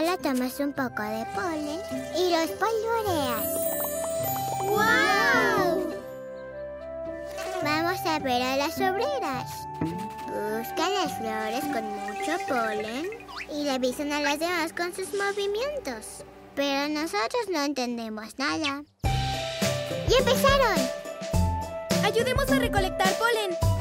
Solo tomas un poco de polen y los polvoreas. ¡Guau! Vamos a ver a las obreras. Buscan las flores con mucho polen y le avisan a las demás con sus movimientos. Pero nosotros no entendemos nada. ¡Y empezaron! ¡Ayudemos a recolectar polen!